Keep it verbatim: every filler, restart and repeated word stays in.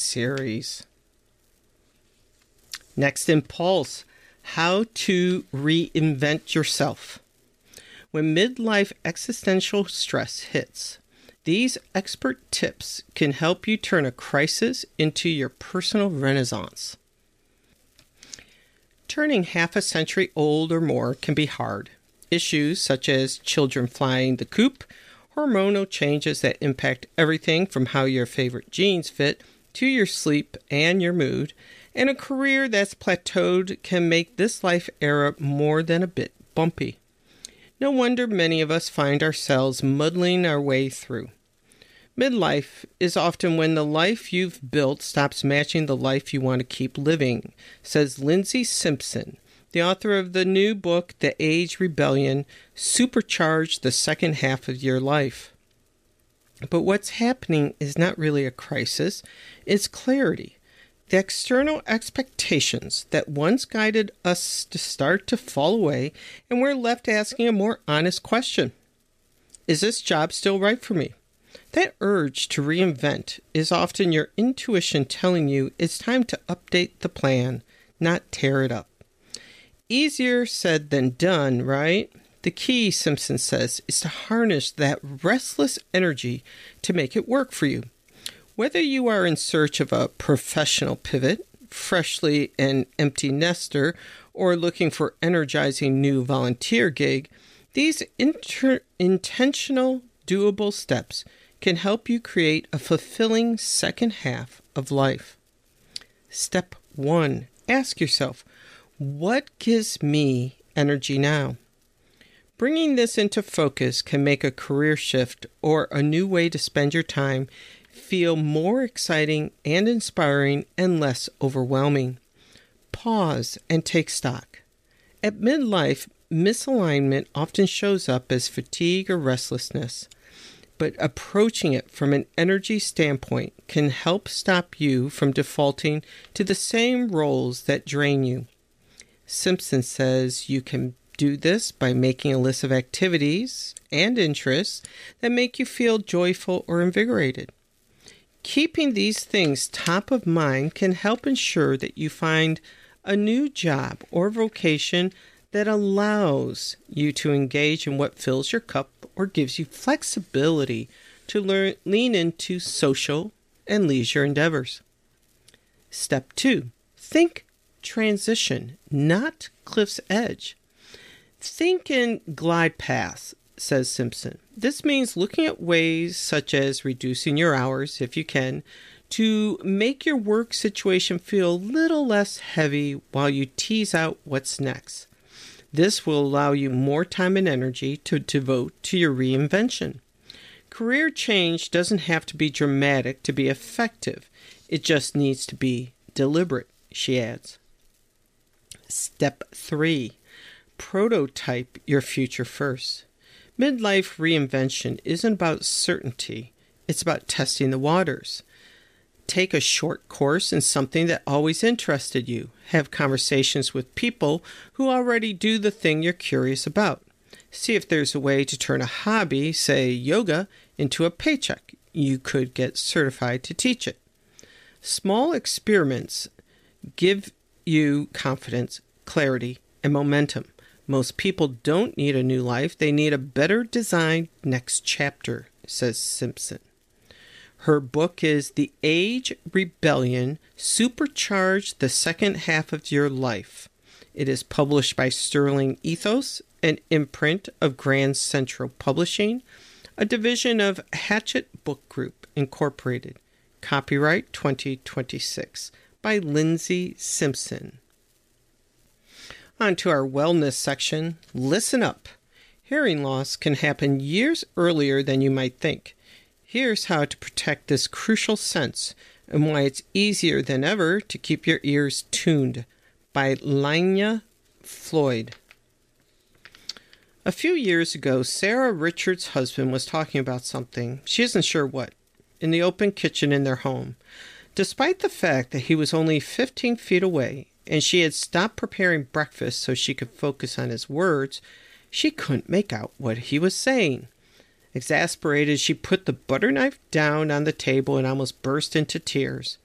series. Next Impulse, how to reinvent yourself. When midlife existential stress hits, these expert tips can help you turn a crisis into your personal renaissance. Turning half a century old or more can be hard. Issues such as children flying the coop, hormonal changes that impact everything from how your favorite jeans fit to your sleep and your mood, and a career that's plateaued can make this life era more than a bit bumpy. No wonder many of us find ourselves muddling our way through. Midlife is often when the life you've built stops matching the life you want to keep living, says Lindsay Simpson, the author of the new book, The Age Rebellion, Supercharge the Second Half of Your Life. But what's happening is not really a crisis, it's clarity. The external expectations that once guided us to start to fall away, and we're left asking a more honest question. Is this job still right for me? That urge to reinvent is often your intuition telling you it's time to update the plan, not tear it up. Easier said than done, right? The key, Simpson says, is to harness that restless energy to make it work for you. Whether you are in search of a professional pivot, freshly an empty nester, or looking for energizing new volunteer gig, these inter- intentional, doable steps can help you create a fulfilling second half of life. Step one, ask yourself, what gives me energy now? Bringing this into focus can make a career shift or a new way to spend your time feel more exciting and inspiring and less overwhelming. Pause and take stock. At midlife, misalignment often shows up as fatigue or restlessness, but approaching it from an energy standpoint can help stop you from defaulting to the same roles that drain you. Simpson says you can do this by making a list of activities and interests that make you feel joyful or invigorated. Keeping these things top of mind can help ensure that you find a new job or vocation that allows you to engage in what fills your cup or gives you flexibility to learn, lean into social and leisure endeavors. Step two, think transition, not cliff's edge. Think in glide paths, says Simpson. This means looking at ways such as reducing your hours, if you can, to make your work situation feel a little less heavy while you tease out what's next. This will allow you more time and energy to devote to your reinvention. Career change doesn't have to be dramatic to be effective. It just needs to be deliberate, she adds. Step three, prototype your future first. Midlife reinvention isn't about certainty. It's about testing the waters. Take a short course in something that always interested you. Have conversations with people who already do the thing you're curious about. See if there's a way to turn a hobby, say yoga, into a paycheck. You could get certified to teach it. Small experiments give you confidence, clarity, and momentum. Most people don't need a new life. They need a better designed next chapter, says Simpson. Her book is The Age Rebellion, Supercharge the Second Half of Your Life. It is published by Sterling Ethos, an imprint of Grand Central Publishing, a division of Hachette Book Group, Incorporated. Copyright twenty twenty-six by Lindsay Simpson. On to our wellness section. Listen up. Hearing loss can happen years earlier than you might think. Here's how to protect this crucial sense and why it's easier than ever to keep your ears tuned, by Lanya Floyd. A few years ago, Sarah Richards' husband was talking about something, she isn't sure what, in the open kitchen in their home. Despite the fact that he was only fifteen feet away and she had stopped preparing breakfast so she could focus on his words, she couldn't make out what he was saying. Exasperated, she put the butter knife down on the table and almost burst into tears.